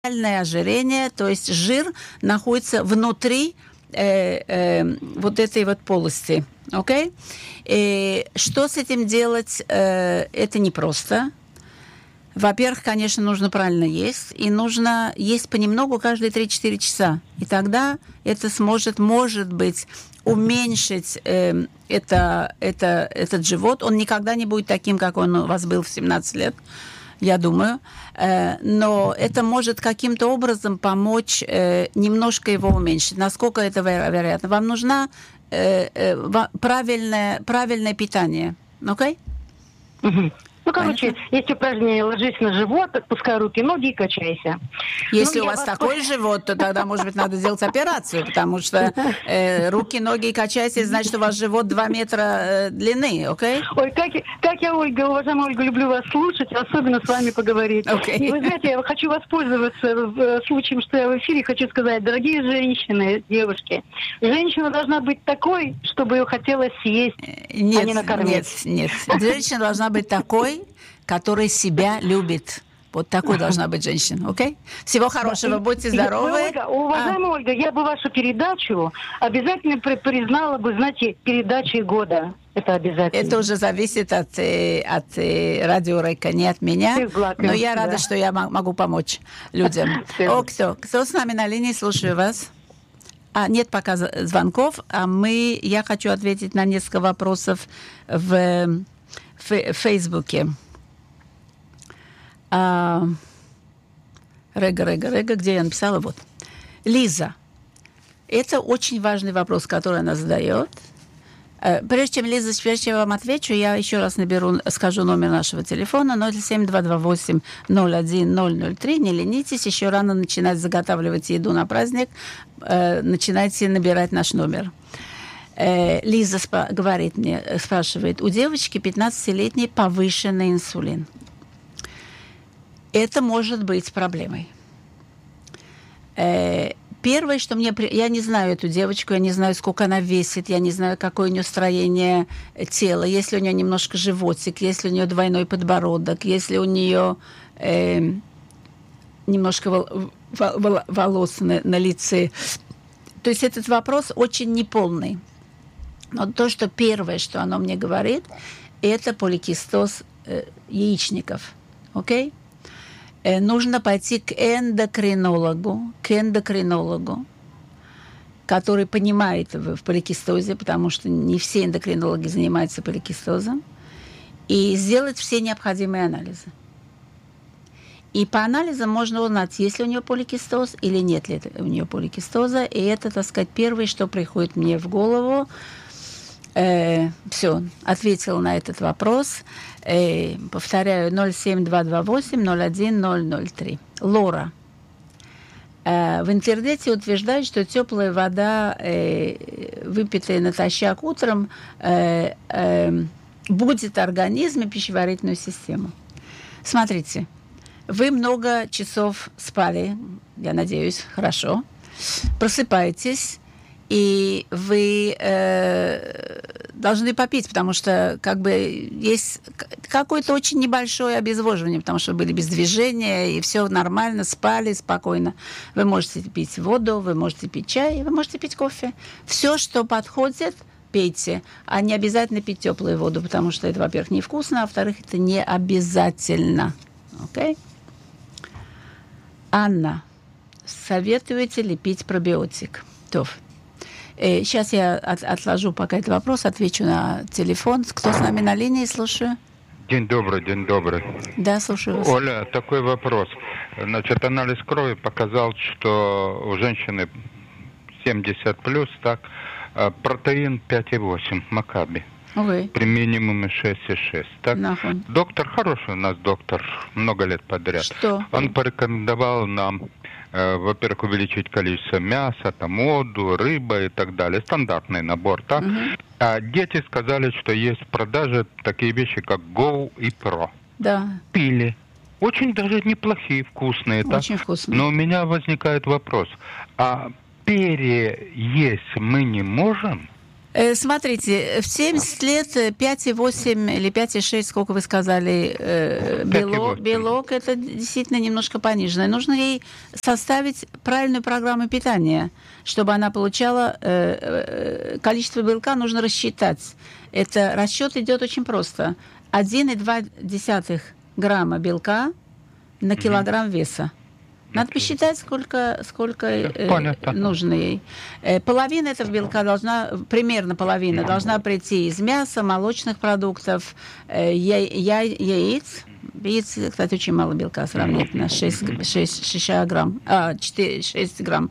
ожирение, то есть жир находится внутри вот этой вот полости. Окей? Что с этим делать? Это непросто. Во-первых, конечно, нужно правильно есть, и нужно есть понемногу каждые 3-4 часа. И тогда это сможет, может быть, уменьшить этот живот. Он никогда не будет таким, как он у вас был в 17 лет, я думаю. Но это может каким-то образом помочь немножко его уменьшить. Насколько это вероятно? Вам нужно правильное питание. Окей? Угу. Ну, короче, есть упражнение: ложись на живот, отпускай руки, ноги и качайся. Если у вас такой живот, то тогда, может быть, надо сделать операцию, потому что руки, ноги и качайся, значит, у вас живот 2 метра длины, окей? Ой, как я, Ольга, уважаемая Ольга, люблю вас слушать, особенно с вами поговорить. Okay. И вы знаете, я хочу воспользоваться случаем, что я в эфире, хочу сказать: дорогие женщины, девушки, женщина должна быть такой, чтобы ее хотелось съесть, а не накормить. Нет. Женщина должна быть такой, которая себя любит. Вот такой должна быть женщина, окей? Всего хорошего, будьте здоровы. Ольга, уважаемая Ольга, я бы вашу передачу обязательно признала бы, знаете, передачей года. Это обязательно. Это уже зависит от радио Рейка, не от меня. Но я рада, что я могу помочь людям. Кто с нами на линии? Слушаю вас. Нет пока звонков, я хочу ответить на несколько вопросов в Фейсбуке. Рега, где я написала? Вот. Лиза. Это очень важный вопрос, который она задает. Прежде чем я вам отвечу, я еще раз скажу номер нашего телефона 07228-01003. Не ленитесь, еще рано начинать заготавливать еду на праздник. Начинайте набирать наш номер. Лиза спрашивает, у девочки 15-летний повышенный инсулин. Это может быть проблемой. Первое, что я не знаю эту девочку, я не знаю, сколько она весит, я не знаю, какое у нее строение тела, если у нее немножко животик, если у нее двойной подбородок, если у нее немножко волос на лице. То есть этот вопрос очень неполный. Но то, что первое, что оно мне говорит, это поликистоз яичников. Окей? Нужно пойти к эндокринологу, который понимает в поликистозе, потому что не все эндокринологи занимаются поликистозом, и сделать все необходимые анализы. И по анализам можно узнать, есть ли у нее поликистоз или нет ли у нее поликистоза. И это, так сказать, первое, что приходит мне в голову. Все, ответила на этот вопрос. Повторяю, 07228-01003. Лора. В интернете утверждают, что теплая вода, выпитая натощак утром, будет организм и пищеварительную систему. Смотрите, вы много часов спали, я надеюсь, хорошо. Просыпаетесь, и вы должны попить, потому что есть какое-то очень небольшое обезвоживание, потому что вы были без движения, и все нормально, спали спокойно. Вы можете пить воду, вы можете пить чай, вы можете пить кофе. Все, что подходит, пейте, а не обязательно пить теплую воду, потому что это, во-первых, невкусно, а во-вторых, это не обязательно. Окей? Анна, советуете ли пить пробиотик? Тоф. Сейчас я отложу пока этот вопрос, отвечу на телефон. Кто с нами на линии? Слушаю. День добрый. Да, слушаю вас. Оля, такой вопрос. Значит, анализ крови показал, что у женщины 70+, так, протеин 5,8, Макаби. Ой. При минимуме 6,6. Так? Нахуй. Доктор, хороший у нас доктор, много лет подряд. Что? Он порекомендовал нам, во-первых, увеличить количество мяса, воду, рыба и так далее. Стандартный набор, так? Угу. А дети сказали, что есть в продаже такие вещи, как Go и Pro. Да. Пили. Очень даже неплохие, вкусные. Очень так? вкусные. Но у меня возникает вопрос. А переесть мы не можем? Смотрите, в 70 лет 5,8 или 5,6, сколько вы сказали, белок, это действительно немножко пониженное. Нужно ей составить правильную программу питания, чтобы она получала количество белка, нужно рассчитать. Это расчет идет очень просто. 1,2 грамма белка на килограмм веса. Надо посчитать, сколько нужно ей. Половина этого белка примерно половина должна прийти из мяса, молочных продуктов, яиц. Яиц, кстати, очень мало белка сравнительно, 6 грамм.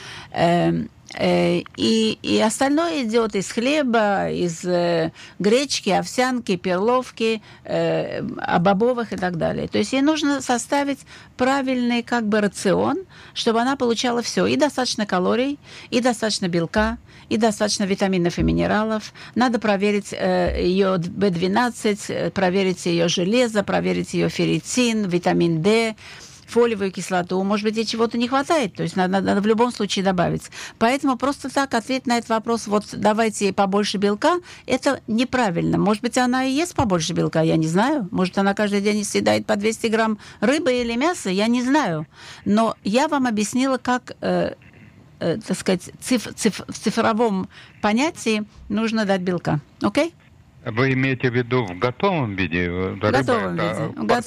И остальное идет из хлеба, из гречки, овсянки, перловки, бобовых и так далее. То есть ей нужно составить правильный рацион, чтобы она получала все. И достаточно калорий, и достаточно белка, и достаточно витаминов и минералов. Надо проверить ее B12, проверить ее железо, проверить ее ферритин, витамин D, фолиевую кислоту, может быть, ей чего-то не хватает, то есть надо в любом случае добавить. Поэтому просто так ответить на этот вопрос, вот давайте ей побольше белка, это неправильно. Может быть, она и ест побольше белка, я не знаю. Может, она каждый день съедает по 200 грамм рыбы или мяса, я не знаю. Но я вам объяснила, как, так сказать, в цифровом понятии нужно дать белка. Окей? Вы имеете в виду в готовом виде? В готовом виде.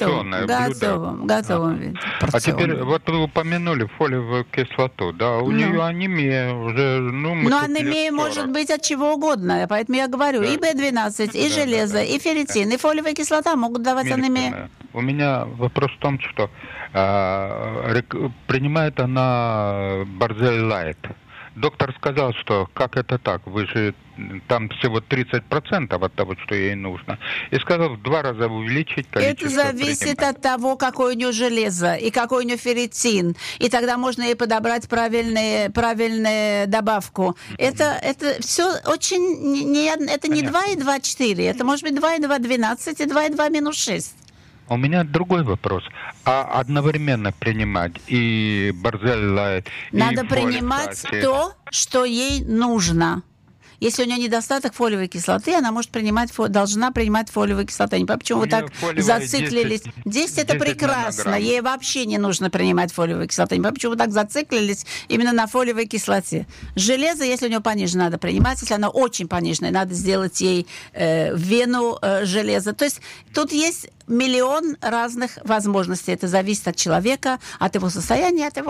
Готовом виде. А теперь, вот вы упомянули фолиевую кислоту, да, у нее анемия уже, Но анемия может быть от чего угодно, поэтому я говорю, и B12, и железо, и ферритин, и фолиевая кислота могут давать анемию. У меня вопрос в том, что принимает она Борзель Лайт. Доктор сказал, что как это так, вы же там всего 30% от того, что ей нужно. И сказал в 2 раза увеличить количество. Это зависит от того, какое у нее железо и какой у нее ферритин. И тогда можно ей подобрать правильную добавку. Это все очень... Это не 2,2,4, это может быть 2,2,12 и 2,2-6. У меня другой вопрос. А одновременно принимать и Борзель Лайт, надо принимать то, что ей нужно. Если у нее недостаток фолиевой кислоты, она должна принимать фолиевую кислоту. Я не понимаю, почему вы так зациклились. 10 это прекрасно. Ей вообще не нужно принимать фолиевую кислоту. Я не понимаю, почему вы так зациклились именно на фолиевой кислоте. Железо, если у нее понижено, надо принимать. Если оно очень пониженное, надо сделать ей в вену железо. То есть тут есть миллион разных возможностей. Это зависит от человека, от его состояния, от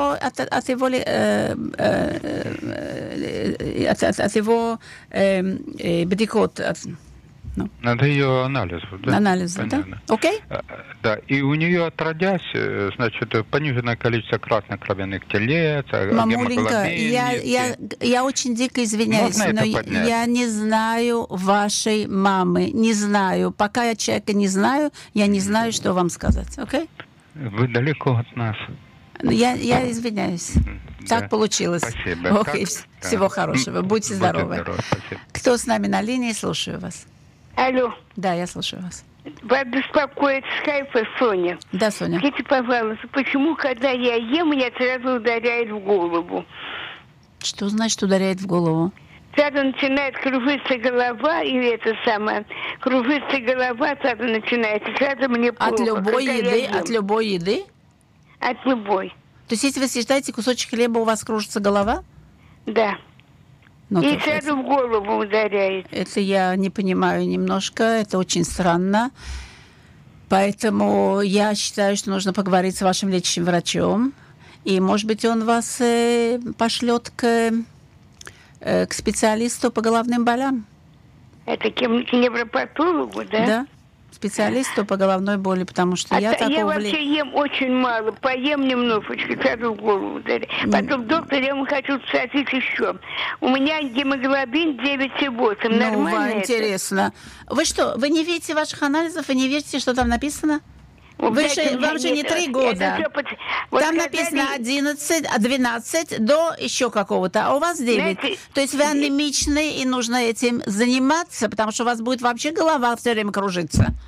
его бдикот. Надо ее анализ. Да? Анализ, да? Окей? Да, и у нее отродясь, значит, пониженное количество краснокровяных телец, мамуленька, я очень дико извиняюсь, но я не знаю вашей мамы, не знаю. Пока я человека не знаю, я не знаю, что вам сказать, окей? Вы далеко от нас. Я извиняюсь. Да. Так получилось. Спасибо. Окей, всего хорошего. Будьте здоровы. Кто с нами на линии? Слушаю вас. Алло. Да, я слушаю вас. Вас беспокоит с Хайфа Соня. Да, Соня. Скажите, пожалуйста, почему, когда я ем, меня сразу ударяет в голову? Что значит ударяет в голову? Сразу начинает кружиться голова, и кружится голова, сразу начинается, сразу мне плохо. От любой еды? От любой еды? От любой. То есть, если вы съедаете кусочек хлеба, у вас кружится голова? Да. И сразу в голову ударяет. Это я не понимаю немножко, это очень странно. Поэтому я считаю, что нужно поговорить с вашим лечащим врачом. И, может быть, он вас пошлет к специалисту по головным болям. Это к невропатологу, да? Да. Специалисту по головной боли, потому что я вообще ем очень мало, поем немножечко, сразу в голову ударяет. Потом, доктор, я вам хочу спросить еще. У меня гемоглобин 9,8. Нормально это? Интересно. Вы что, вы не видите ваших анализов, вы не видите, что там написано? Вам же не 3 года. Там написано 11, 12 до еще какого-то, а у вас 9. Знаете, то есть вы анемичны, и нужно этим заниматься, потому что у вас будет вообще голова все время кружиться.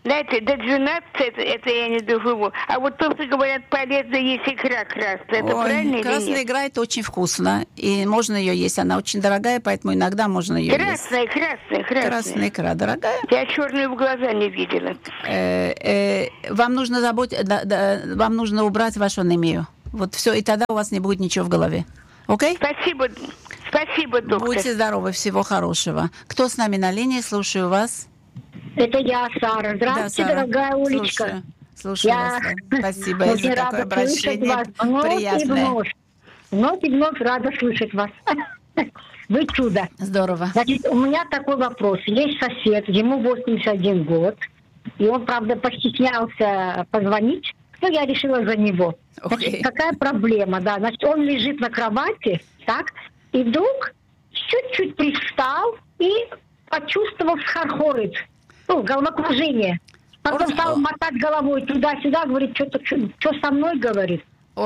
Знаете, до 12 это я не доживу. А вот то, что говорят, полезно есть икра красная. Это правильно или красная нет? икра – это очень вкусно. И можно ее есть. Она очень дорогая, поэтому иногда можно ее есть. Красная икра дорогая. Я черную в глаза не видела. Вам нужно убрать вашу анемию. Вот все, и тогда у вас не будет ничего в голове. Окей? Спасибо, доктор. Будьте здоровы, всего хорошего. Кто с нами на линии? Слушаю вас. Это я, Сара. Здравствуйте, да, Сара. Дорогая Улечка. Слушаю вас. Да. Спасибо за такое обращение. Приятное. Вновь и вновь рада слышать вас. Вы чудо. Здорово. Значит, у меня такой вопрос. Есть сосед, ему 81 год, и он, правда, постеснялся позвонить, но я решила за него. Значит, какая проблема, да? Значит, он лежит на кровати, так, и вдруг чуть-чуть привстал и почувствовал схархорит, головокружение. Потом стал мотать головой туда-сюда, говорит, что со мной, говорит.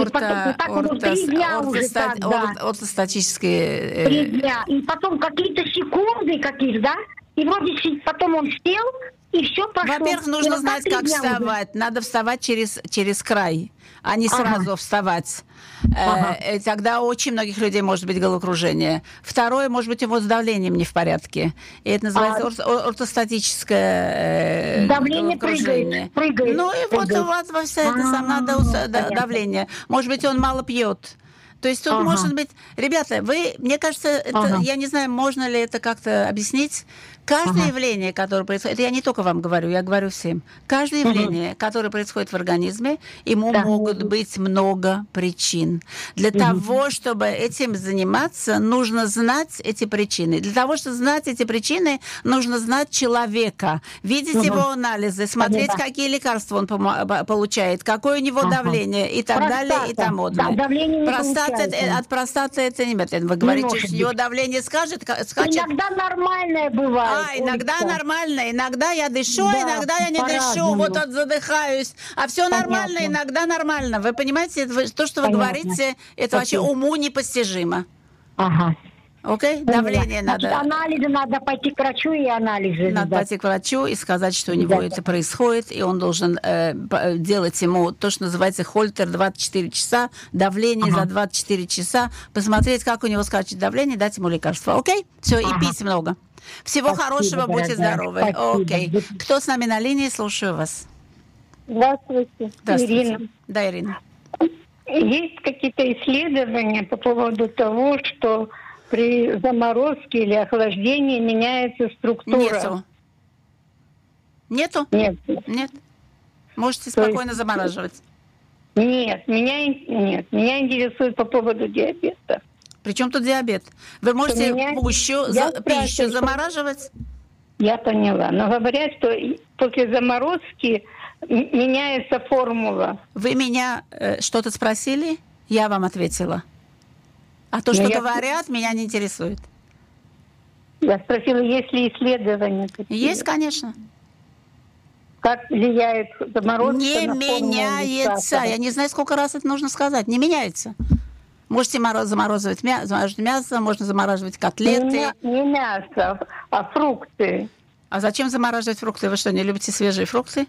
Ортостатические... 3 дня. И потом какие-то секунды да? И вроде потом он сел, и все прошло. Во-первых, нужно знать, как вставать. Надо вставать через край, а не сразу вставать. Тогда у очень многих людей может быть головокружение. Второе, может быть, его с давлением не в порядке. И это называется ортостатическое давление прыгает. Ну и вот у вас во все это надо давление. Может быть, он мало пьет. То есть тут может быть... Ребята, мне кажется, я не знаю, можно ли это как-то объяснить. Каждое явление, которое происходит, это я не только вам говорю, я говорю всем. Каждое явление, которое происходит в организме, ему могут быть много причин. Для того, чтобы этим заниматься, нужно знать эти причины. Для того, чтобы знать эти причины, нужно знать человека, видеть его анализы, смотреть, какие лекарства он получает, какое у него давление и так далее и тому подобное. От простаты это не это. Вы говорите, что у него давление скачет. Иногда нормальное бывает. Иногда нормально, иногда я дышу, иногда я не дышу, вот задыхаюсь. А все нормально, иногда нормально. Вы понимаете, то, что вы говорите, это вообще уму непостижимо. Окей? Давление надо... Анализы надо пойти к врачу и анализы. Надо пойти к врачу и сказать, что у него это происходит, и он должен делать ему то, что называется хольтер 24 часа, давление за 24 часа, посмотреть, как у него скачет давление, дать ему лекарство. Окей? Все, и пить много. Всего хорошего, будьте здоровы. Окей. Кто с нами на линии? Слушаю вас. Здравствуйте. Ирина. Да, Ирина. Есть какие-то исследования по поводу того, что при заморозке или охлаждении меняется структура? Нету? Нет. Можете спокойно замораживать. Нет, меня интересует по поводу диабета. Причем тут диабет? Вы можете пищу замораживать? Я поняла. Но говорят, что после заморозки меняется формула. Вы меня что-то спросили? Я вам ответила. А то, что говорят, меня не интересует. Я спросила, есть ли исследования? Есть, конечно. Как влияет заморозка не на меняется. Я не знаю, сколько раз это нужно сказать. Не меняется. Можете замораживать мясо, можно замораживать котлеты. Не мясо, а фрукты. А зачем замораживать фрукты? Вы что, не любите свежие фрукты?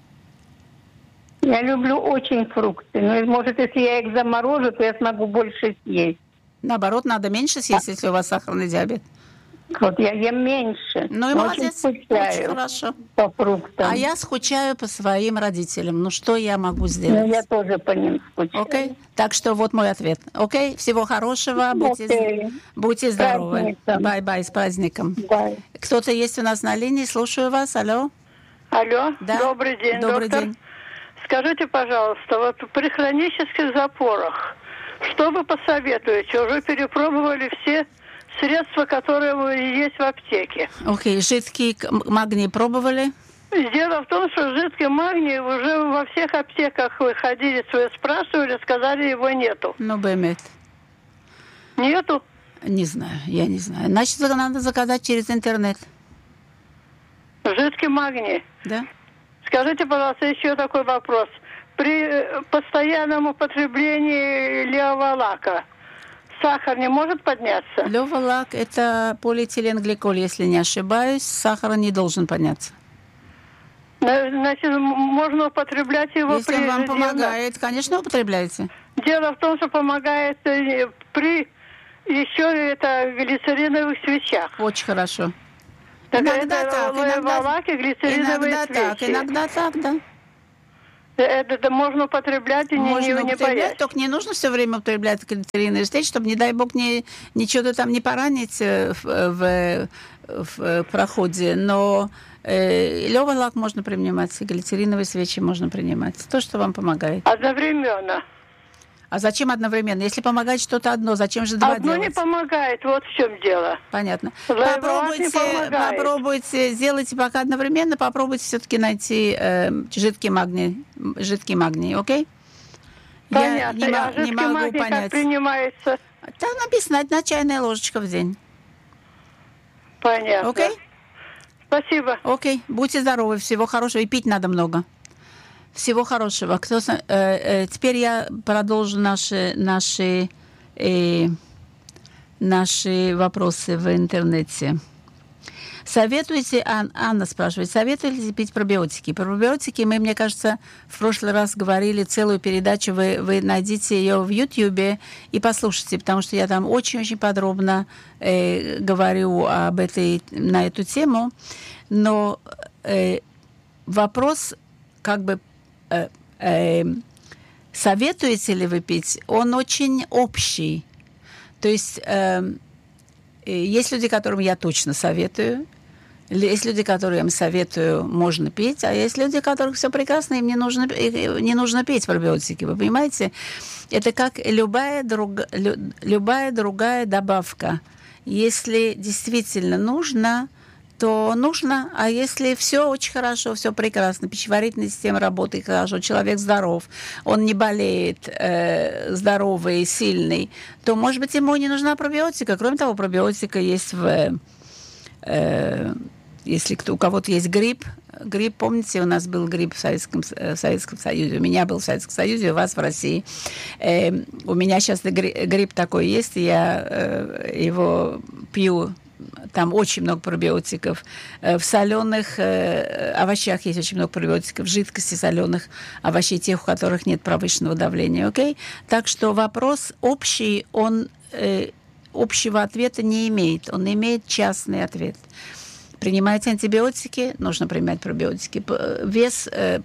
Я люблю очень фрукты. Но, может, если я их заморожу, то я смогу больше съесть. Наоборот, надо меньше съесть, если у вас сахарный диабет. Вот я ем меньше. Ну и молодец. Очень хорошо. По фруктам. А я скучаю по своим родителям. Ну что я могу сделать? Ну, я тоже по ним скучаю. Окей? Так что вот мой ответ. Окей? Всего хорошего. Будьте здоровы. Бай-бай, с праздником. Бай. Кто-то есть у нас на линии? Слушаю вас. Алло. Алло. Да? Добрый день, Добрый доктор. День. Скажите, пожалуйста, вот при хронических запорах, что вы посоветуете? Уже перепробовали все средства, которые есть в аптеке. Окей, жидкий магний пробовали? Дело в том, что жидкий магний уже во всех аптеках вы ходили, спрашивали, сказали, его нету. Ну, бэмет. Нету? Не знаю, я не знаю. Значит, надо заказать через интернет. Жидкий магний? Да. Скажите, пожалуйста, еще такой вопрос. При постоянном употреблении леволака сахар не может подняться? Леволак – это полиэтиленгликоль, если не ошибаюсь. Сахар не должен подняться. Значит, можно употреблять его Если он вам помогает, конечно, употребляйте. Дело в том, что помогает при еще это глицериновых свечах. Очень хорошо. Иногда так, иногда так, да. Это можно употреблять и не боясь. Только не нужно все время употреблять глицериновые свечи, чтобы, не дай бог, ничего там не поранить в проходе. Но лёвый лак можно принимать, глицериновые свечи можно принимать. То, что вам помогает. Одновременно. А зачем одновременно? Если помогает что-то одно, зачем же два одно делать? Не помогает, вот в чем дело. Понятно. Попробуйте, сделайте пока одновременно, попробуйте все-таки найти жидкий магний, окей? Понятно. Я не могу магний понять. Как принимается? Там написано, одна чайная ложечка в день. Понятно. Окей? Спасибо. Окей, будьте здоровы, всего хорошего, и пить надо много. Всего хорошего. Теперь я продолжу наши вопросы в интернете. Советуете, Анна спрашивает, советуете ли пить пробиотики? Про пробиотики мы, мне кажется, в прошлый раз говорили целую передачу. Вы найдите ее в Ютьюбе и послушайте, потому что я там очень-очень подробно говорю на эту тему. Но вопрос, как бы, советуете ли вы пить, он очень общий. То есть есть люди, которым я точно советую, есть люди, которым я советую, можно пить, а есть люди, которых все прекрасно, им не нужно пить пробиотики, вы понимаете? Это как любая другая добавка. Если действительно нужно, то нужно, а если все очень хорошо, все прекрасно, пищеварительная система работает хорошо, человек здоров, он не болеет, здоровый, сильный, то, может быть, ему не нужна пробиотика. Кроме того, пробиотика есть если у кого-то есть грипп, помните, у нас был грипп в Советском Союзе, у меня был в Советском Союзе, у вас в России. У меня сейчас грипп такой есть, и я его пью. Там очень много пробиотиков. В соленых овощах есть очень много пробиотиков, в жидкости соленых овощей, тех, у которых нет повышенного давления. Окей? Так что вопрос общий, он общего ответа не имеет. Он имеет частный ответ. Принимаете антибиотики, нужно принимать пробиотики. Вес,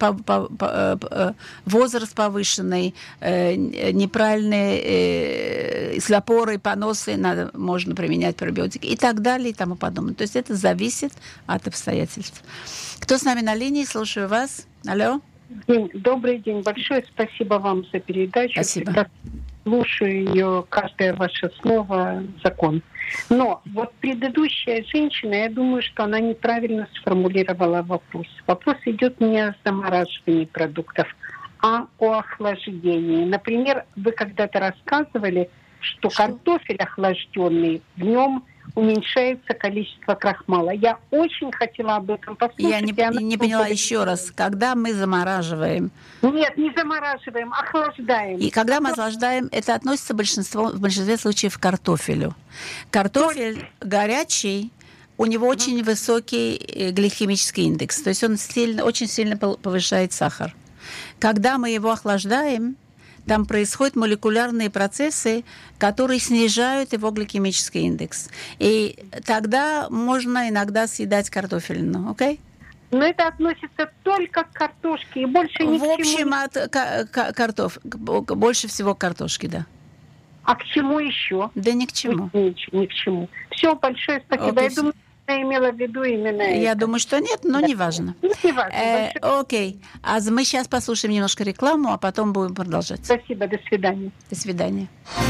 возраст повышенный, неправильные запоры, поносы, можно применять пробиотики и так далее и тому подобное. То есть это зависит от обстоятельств. Кто с нами на линии? Слушаю вас. Алло. Добрый день. Большое спасибо вам за передачу. Спасибо. Слушаю ее, каждое ваше слово – закон. Но вот предыдущая женщина, я думаю, что она неправильно сформулировала вопрос. Вопрос идет не о замораживании продуктов, а о охлаждении. Например, вы когда-то рассказывали, что картофель охлажденный, в нем уменьшается количество крахмала. Я очень хотела об этом послушать. Я не поняла еще раз. Когда мы замораживаем? Нет, не замораживаем, охлаждаем. И когда мы охлаждаем, это относится в большинстве случаев к картофелю. Картофель горячий, у него очень высокий гликемический индекс. То есть он очень сильно повышает сахар. Когда мы его охлаждаем, там происходят молекулярные процессы, которые снижают его гликемический индекс. И тогда можно иногда съедать картофелину, окей? Но это относится только к картошке и больше ни к чему. В общем, больше всего к картошке, да. А к чему еще? Да ни к чему. Ни к чему. Все, большое спасибо. Я думаю, я имела в виду именно это. Я думаю, что нет, но не важно. Не важно. Окей. А мы сейчас послушаем немножко рекламу, а потом будем продолжать. Спасибо, до свидания. До свидания.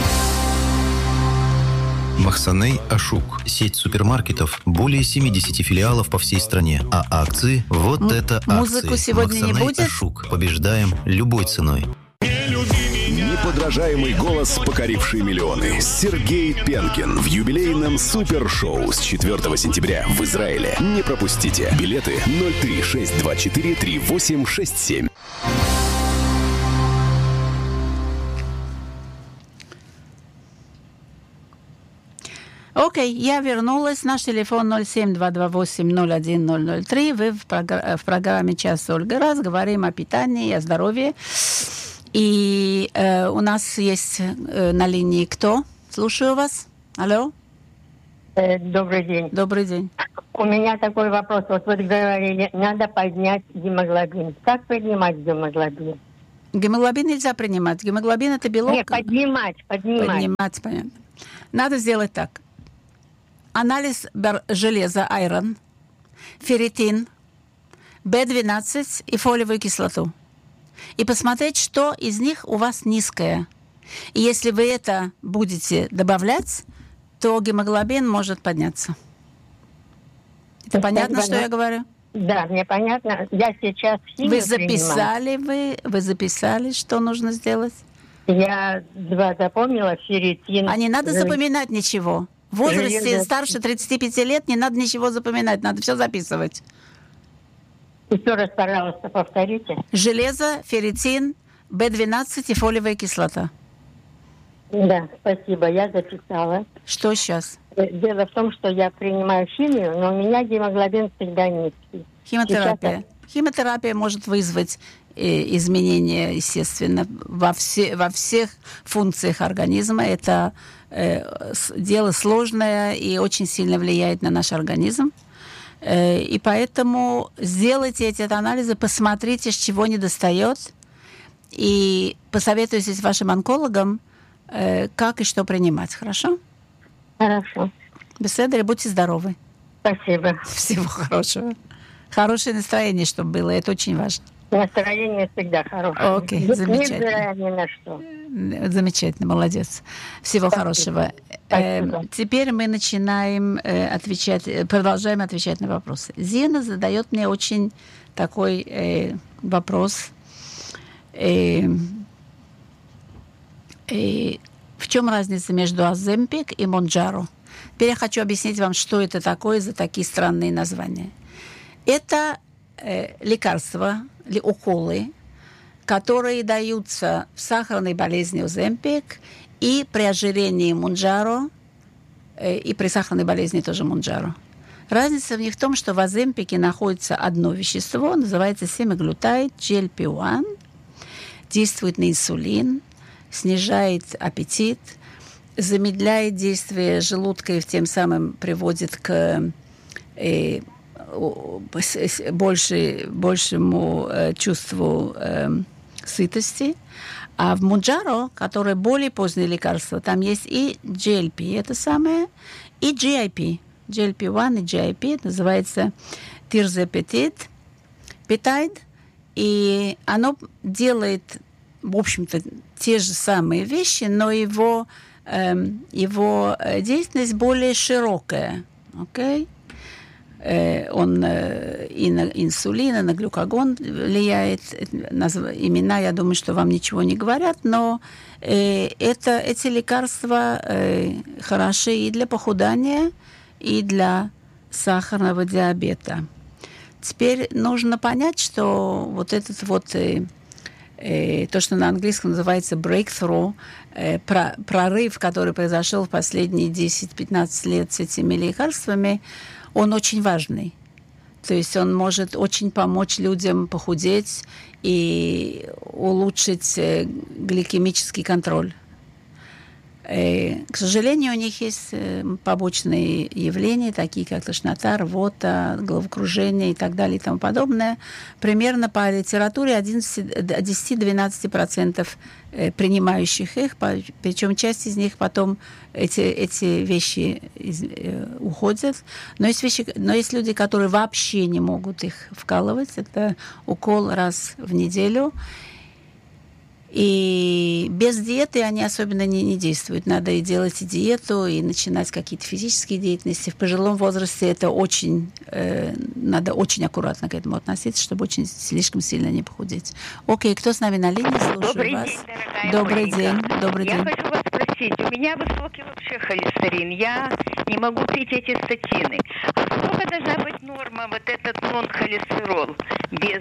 Махсаней Ашук. Сеть супермаркетов. Более 70 филиалов по всей стране. А акции? Вот это акции. Музыку сегодня Махсаней не будет? Ашук. Побеждаем любой ценой. Неподражаемый голос, покоривший миллионы. Сергей Пенкин в юбилейном супершоу с 4 сентября в Израиле. Не пропустите. Билеты 036243867. Окей, я вернулась. Наш телефон 07228-01003. Вы в программе «Час с Ольгой Раз». Говорим о питании, о здоровье. И у нас есть на линии кто? Слушаю вас. Алло. Добрый день. Добрый день. У меня такой вопрос. Вот вы говорили, надо поднять гемоглобин. Как поднимать гемоглобин? Гемоглобин нельзя принимать. Гемоглобин – это белок. Нет, поднимать. Поднимать, понятно. Надо сделать так. Анализ железа, айрон, ферритин, B12 и фолиевую кислоту. И посмотреть, что из них у вас низкое. И если вы это будете добавлять, то гемоглобин может подняться. Это понятно, что я говорю? Да, мне понятно. Я сейчас химию Вы записали, что нужно сделать? Я 2 запомнила, ферритин. А не надо запоминать ничего. В возрасте старше 35 лет не надо ничего запоминать, надо все записывать. Еще раз, пожалуйста, повторите. Железо, ферритин, B12 и фолиевая кислота. Да, спасибо, я записала. Что сейчас? Дело в том, что я принимаю химию, но у меня гемоглобин всегда низкий. Химиотерапия. Химиотерапия может вызвать изменения, естественно, во всех функциях организма. Это дело сложное и очень сильно влияет на наш организм. И поэтому сделайте эти анализы, посмотрите, с чего недостает, и посоветуйтесь с вашим онкологом, как и что принимать. Хорошо? Хорошо. Беседа, будьте здоровы. Спасибо. Всего хорошего. Хорошее настроение, чтобы было. Это очень важно. Настроение всегда хорошее. Окей, замечательно. Невзирая ни на что. Замечательно, молодец. Всего хорошего. Теперь мы начинаем продолжаем отвечать на вопросы. Зина задает мне очень такой вопрос. В чем разница между Оземпик и Монджаро? Теперь я хочу объяснить вам, что это такое за такие странные названия. Это лекарства, уколы, которые даются в сахарной болезни Оземпик и при ожирении Монджаро, и при сахарной болезни тоже Монджаро. Разница в них в том, что в Оземпике находится одно вещество, называется семиглутайд, GLP-1, действует на инсулин, снижает аппетит, замедляет действие желудка и тем самым приводит к большему чувству сытости. А в Монджаро, которое более позднее лекарство, там есть и GLP, это самое, и GIP. GLP-1 и GIP, это называется тирзепетид, пептид, и оно делает, в общем-то, те же самые вещи, но его деятельность более широкая. Okay? Он и на инсулин, и на глюкагон влияет. Имена, я думаю, что вам ничего не говорят, но эти лекарства хороши и для похудания, и для сахарного диабета. Теперь нужно понять, что вот этот вот то, что на английском называется breakthrough, прорыв, который произошел в последние 10-15 лет с этими лекарствами, он очень важный. То есть он может очень помочь людям похудеть и улучшить гликемический контроль. К сожалению, у них есть побочные явления, такие как тошнота, рвота, головокружение и так далее и тому подобное. Примерно по литературе 10-12% принимающих их, причем часть из них потом эти вещи уходят. Но есть люди, которые вообще не могут их вкалывать. Это укол раз в неделю. И без диеты они особенно не действуют. Надо и делать и диету, и начинать какие-то физические деятельности. В пожилом возрасте это надо очень аккуратно к этому относиться, чтобы очень слишком сильно не похудеть. Окей, кто с нами на линии? Слушаю вас. Добрый день. Добрый день. Я хочу вас спросить. У меня высокий вообще холестерин. Я не могу пить эти статины. А сколько должна быть норма вот этот нон-холестерол без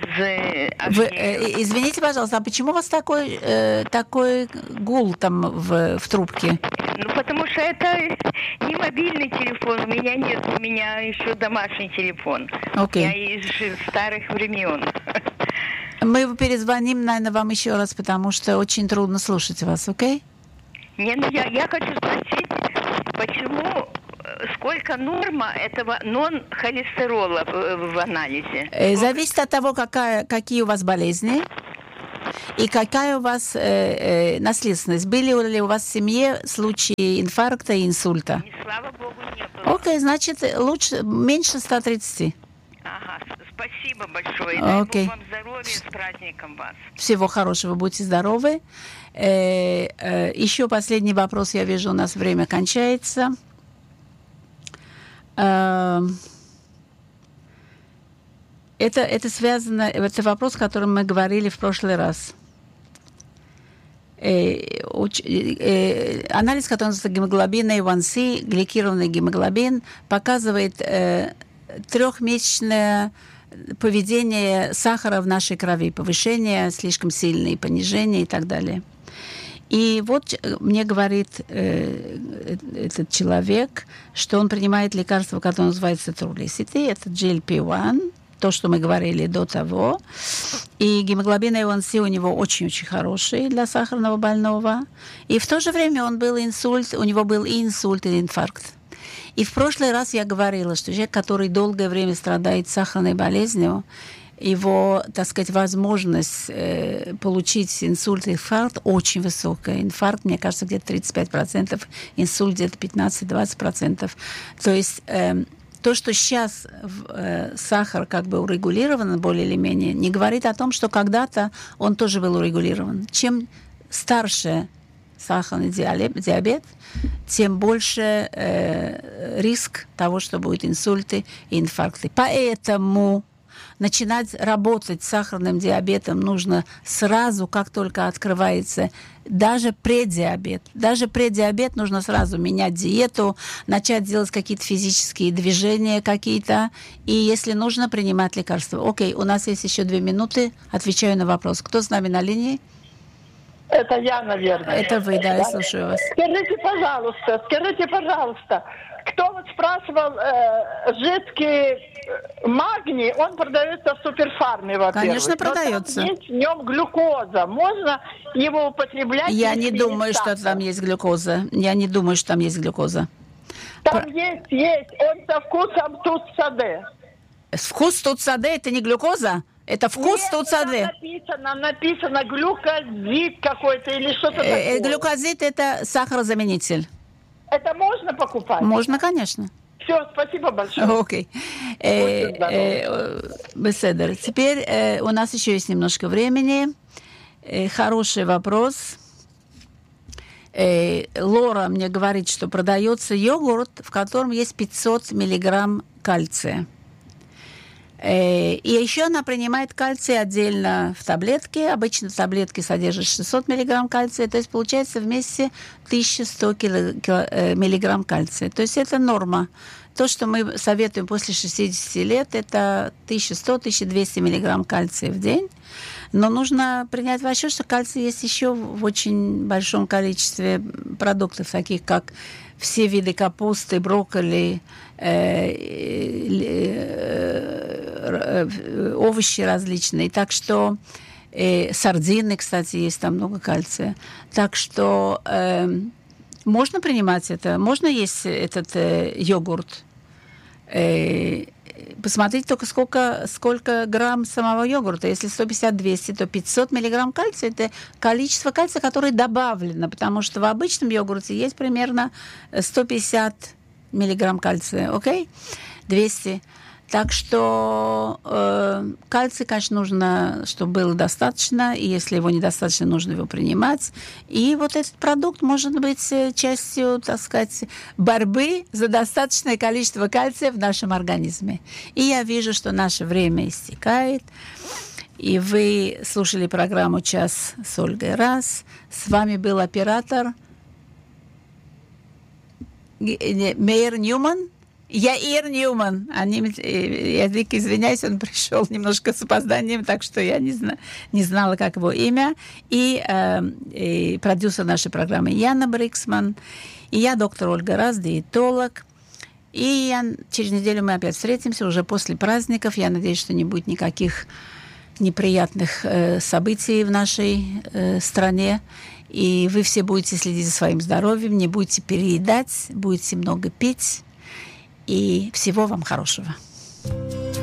Извините, пожалуйста, а почему у вас такой гул там в трубке? Ну, потому что это не мобильный телефон, у меня нет, у меня еще домашний телефон. Я из старых времен. Мы перезвоним, наверное, вам еще раз, потому что очень трудно слушать вас, окей? Не, ну я хочу спросить, почему, сколько норма этого нон-холестерола в анализе? Зависит от того, какие у вас болезни и какая у вас наследственность. Были ли у вас в семье случаи инфаркта и инсульта? Слава богу, не было. Окей, значит, лучше, меньше 130. Ага, спасибо большое. Дай Бог вам здоровья, с праздником вас. Всего хорошего, будьте здоровы. Еще последний вопрос, я вижу, у нас время кончается. Это связано, это вопрос, о котором мы говорили в прошлый раз. Анализ, который называется гемоглобин A1C, гликированный гемоглобин, показывает трехмесячное поведение сахара в нашей крови, повышение слишком сильное, понижение и так далее. И вот мне говорит этот человек, что он принимает лекарство, которое называется Trulicity, это GLP-1, то, что мы говорили до того. И гемоглобин A1C у него очень-очень хороший для сахарного больного. И в то же время у него был и инсульт, и инфаркт. И в прошлый раз я говорила, что человек, который долгое время страдает сахарной болезнью, его, так сказать, возможность получить инсульт и инфаркт очень высокая. Инфаркт, мне кажется, где-то 35%, инсульт где-то 15-20%. То есть то, что сейчас сахар как бы урегулирован более или менее, не говорит о том, что когда-то он тоже был урегулирован. Чем старше сахарный диабет, тем больше риск того, что будут инсульты и инфаркты. Поэтому начинать работать с сахарным диабетом нужно сразу, как только открывается даже преддиабет. Даже преддиабет нужно сразу менять диету, начать делать какие-то физические движения какие-то, и если нужно, принимать лекарства. Окей, у нас есть еще 2 минуты. Отвечаю на вопрос. Кто с нами на линии? Это я, наверное. Это вы, да, я слушаю вас. Скажите, пожалуйста, кто вот спрашивал жидкий магний, он продается в суперфарме, во-первых. Конечно, продается. Но там есть в нем глюкоза. Можно его употреблять? Я не думаю, что там есть глюкоза. Там есть. Он со вкусом тутсаде. Вкус тутсаде – это не глюкоза? Это вкус тутсаде. Написано глюкозид какой-то или что-то такое. Глюкозид – это сахарозаменитель. Это можно покупать? Можно, конечно. Все, спасибо большое. Окей. Беседер. Теперь у нас еще есть немножко времени. Хороший вопрос. Лора мне говорит, что продается йогурт, в котором есть 500 миллиграмм кальция. И еще она принимает кальций отдельно в таблетке. Обычно таблетки содержат 600 миллиграмм кальция. То есть получается вместе 1100 миллиграмм кальция. То есть это норма. То, что мы советуем после 60 лет, это 1100-1200 миллиграмм кальция в день. Но нужно принять в расчет, что кальций есть еще в очень большом количестве продуктов, таких как все виды капусты, брокколи, овощи различные. Так что сардины, кстати, есть там много кальция. Так что можно принимать это, можно есть этот йогурт. Посмотрите только сколько грамм самого йогурта. Если 150-200, то 500 миллиграмм кальция – это количество кальция, которое добавлено, потому что в обычном йогурте есть примерно 150 миллиграмм кальция, окей? 200. Так что кальций, конечно, нужно, чтобы было достаточно, и если его недостаточно, нужно его принимать. И вот этот продукт может быть частью, так сказать, борьбы за достаточное количество кальция в нашем организме. И я вижу, что наше время истекает. И вы слушали программу «Час с Ольгой Раз». С вами был оператор Мейер Ньюман. Яир Ньюман. Я дико извиняюсь, он пришел немножко с опозданием, так что я не знала, как его имя. И продюсер нашей программы Яна Бриксман. И я доктор Ольга Раз, диетолог. И через неделю мы опять встретимся, уже после праздников. Я надеюсь, что не будет никаких неприятных событий в нашей стране. И вы все будете следить за своим здоровьем, не будете переедать, будете много пить. И всего вам хорошего.